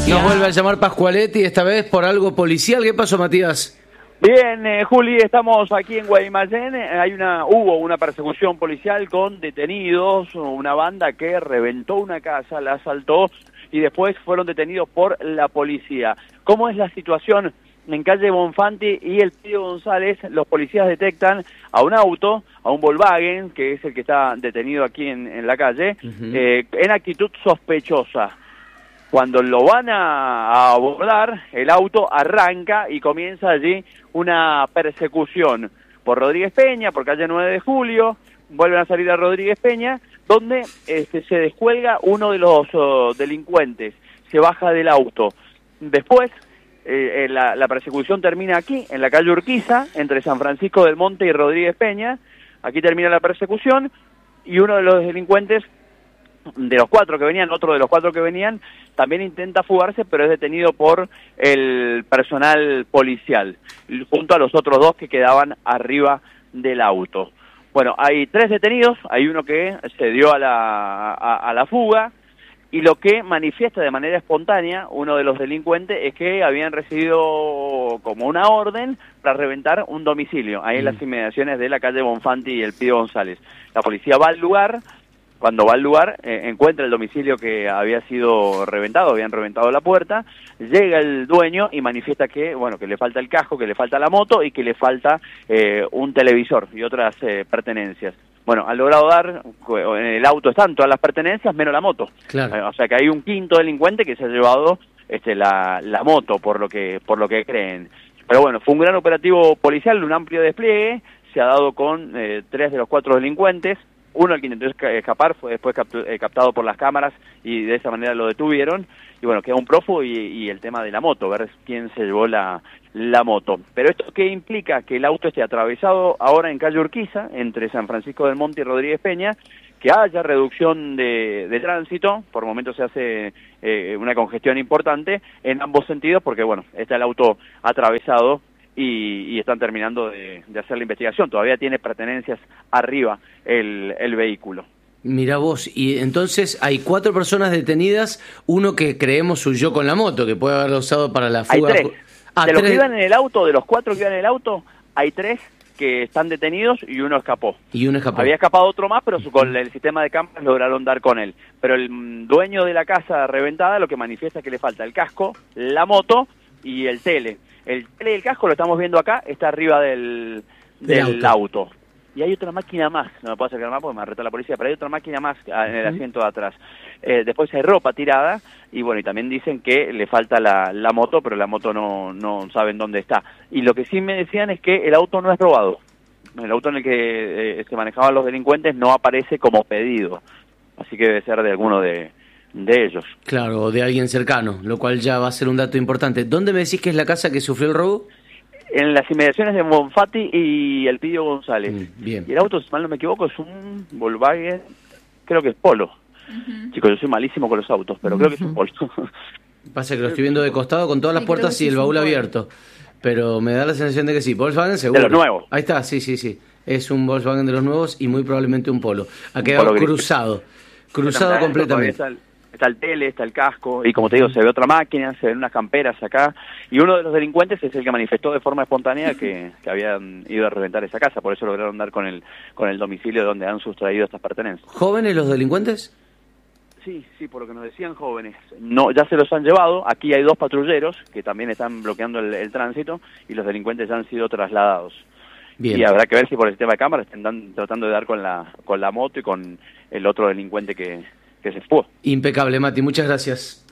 Nos vuelve a llamar Pascualetti, esta vez por algo policial. ¿Qué pasó, Matías? Bien, Juli, estamos aquí en Guaymallén. Hubo una persecución policial con detenidos, una banda que reventó una casa, la asaltó y después fueron detenidos por la policía. ¿Cómo es la situación en calle Bonfanti y el Pío González? Los policías detectan a un auto, a un Volkswagen, que es el que está detenido aquí en la calle, en actitud sospechosa. Cuando lo van a abordar, el auto arranca y comienza allí una persecución por Rodríguez Peña, por calle 9 de Julio, vuelven a salir a Rodríguez Peña, donde se descuelga uno de los delincuentes, se baja del auto. Después, la persecución termina aquí, en la calle Urquiza, entre San Francisco del Monte y Rodríguez Peña. Aquí termina la persecución y uno de los delincuentes, de los cuatro que venían, otro de los cuatro que venían, también intenta fugarse, pero es detenido por el personal policial, junto a los otros dos que quedaban arriba del auto. Bueno, hay 3 detenidos, hay uno que se dio a la fuga, y lo que manifiesta de manera espontánea uno de los delincuentes es que habían recibido como una orden para reventar un domicilio, ahí en las inmediaciones de la calle Bonfanti y el Pío González. La policía va al lugar. Cuando va al lugar, encuentra el domicilio que había sido reventado, habían reventado la puerta, llega el dueño y manifiesta que, bueno, que le falta el casco, que le falta la moto y que le falta un televisor y otras pertenencias. Bueno, han logrado dar, en el auto están todas las pertenencias menos la moto. Claro. O sea que hay un quinto delincuente que se ha llevado la moto, por lo que creen. Pero bueno, fue un gran operativo policial, un amplio despliegue, se ha dado con 3 de los 4 delincuentes. Uno, el que intentó escapar, fue después captado por las cámaras y de esa manera lo detuvieron. Y bueno, queda un prófugo y el tema de la moto, ver quién se llevó la moto. Pero ¿esto qué implica? Que el auto esté atravesado ahora en calle Urquiza, entre San Francisco del Monte y Rodríguez Peña, que haya reducción de tránsito, por momentos se hace una congestión importante en ambos sentidos, porque bueno, está el auto atravesado y están terminando de hacer la investigación. Todavía tiene pertenencias arriba el vehículo. Mirá vos, y entonces hay 4 personas detenidas, uno que creemos huyó con la moto, que puede haberla usado para la fuga. Hay 3. De los que iban en el auto, de los 4 que iban en el auto, hay 3 que están detenidos y uno escapó. Había escapado otro más, pero con el sistema de cámaras lograron dar con él. Pero el dueño de la casa reventada lo que manifiesta es que le falta el casco, la moto y el tele. El tele y el casco lo estamos viendo acá, está arriba del auto. Y hay otra máquina más, no me puedo acercar más porque me arresta la policía, pero hay otra máquina más en el asiento de atrás. Después hay ropa tirada y bueno, y también dicen que le falta la moto, pero la moto no saben dónde está. Y lo que sí me decían es que el auto no es robado. El auto en el que se manejaban los delincuentes no aparece como pedido, así que debe ser de alguno de ellos. Claro, de alguien cercano, lo cual ya va a ser un dato importante. ¿Dónde me decís que es la casa que sufrió el robo? En las inmediaciones de Bonfanti y el Pío González. Bien. Y el auto, si mal no me equivoco, es un Volkswagen, creo que es Polo. Chicos, yo soy malísimo con los autos, pero creo que es un Polo. Pasa que lo estoy viendo de costado con todas las puertas y el baúl abierto. Pero me da la sensación de que sí, Volkswagen seguro. De los nuevos. Ahí está, sí. Es un Volkswagen de los nuevos y muy probablemente un Polo. Ha quedado cruzado completamente. Está el tele, está el casco, y como te digo, se ve otra máquina, se ven unas camperas acá, y uno de los delincuentes es el que manifestó de forma espontánea que habían ido a reventar esa casa, por eso lograron dar con el domicilio donde han sustraído estas pertenencias. ¿Jóvenes los delincuentes? Sí, por lo que nos decían, jóvenes. No, ya se los han llevado, aquí hay 2 patrulleros que también están bloqueando el tránsito, y los delincuentes ya han sido trasladados. Bien. Y habrá que ver si por el sistema de cámaras están tratando de dar con la moto y con el otro delincuente que se fue. Impecable, Mati, muchas gracias.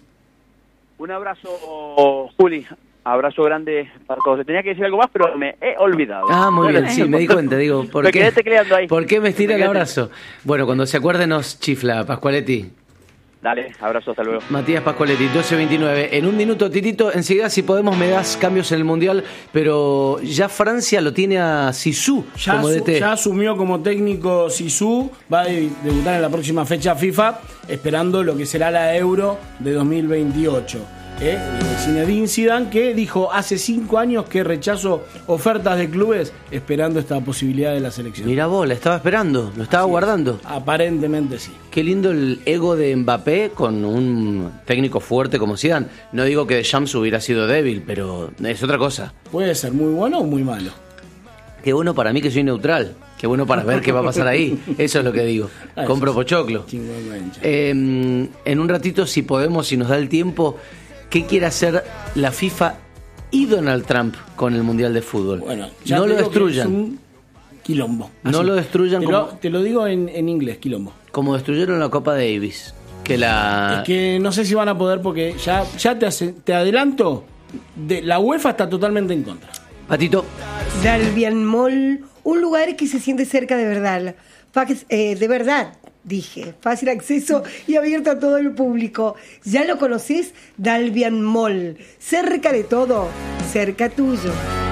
Un abrazo, Juli, abrazo grande para todos. Tenía que decir algo más, pero me he olvidado. Muy bien, sí, me di cuenta, digo, me quedé tecleando ahí. ¿Por qué me estira el abrazo? Bueno, cuando se acuerde nos chifla, Pascualetti. Dale, abrazo, hasta luego. Matías Pascualetti, 12:29. En un minuto, Titito, enseguida si podemos me das cambios en el Mundial, pero ya Francia lo tiene a Zizou como DT. Ya asumió como técnico Zizou, va a debutar en la próxima fecha FIFA, esperando lo que será la Euro de 2028. Zinedine Zidane, que dijo hace 5 años que rechazó ofertas de clubes esperando esta posibilidad de la selección. Mirá vos, la estaba esperando, lo estaba guardando. Aparentemente sí. Qué lindo el ego de Mbappé con un técnico fuerte como Zidane. No digo que Deschamps hubiera sido débil, pero es otra cosa. Puede ser muy bueno o muy malo. Qué bueno para mí que soy neutral. Qué bueno para ver qué va a pasar ahí. Eso es lo que digo. Compro pochoclo. En un ratito, si podemos, si nos da el tiempo, ¿qué quiere hacer la FIFA y Donald Trump con el Mundial de Fútbol? Bueno, no lo destruyan. Es un quilombo. Así. No lo destruyan te lo digo en inglés, quilombo. Como destruyeron la Copa Davis. Es que no sé si van a poder porque ya te adelanto, la UEFA está totalmente en contra. Patito. Dalbian Mall, un lugar que se siente cerca de verdad. De verdad, dije. Fácil acceso y abierto a todo el público. ¿Ya lo conocés? Dalbian Mall. Cerca de todo, cerca tuyo.